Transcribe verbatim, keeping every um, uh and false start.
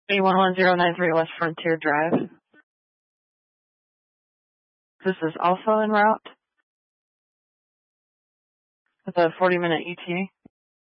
A one one zero nine three West Frontier Drive. This is also en route with a forty minute E T A.